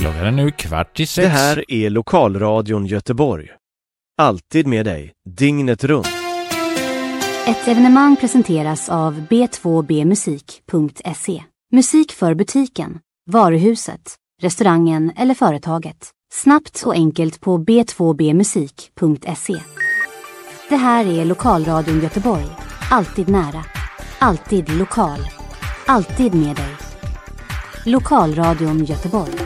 Klockan är nu 5:15. Det här är Lokalradion Göteborg. Alltid med dig, dygnet runt. Ett evenemang presenteras av b2bmusik.se. Musik för butiken, varuhuset, restaurangen eller företaget. Snabbt och enkelt på b2bmusik.se. Det här är Lokalradion Göteborg. Alltid nära. Alltid lokal. Alltid med dig. Lokalradion Göteborg.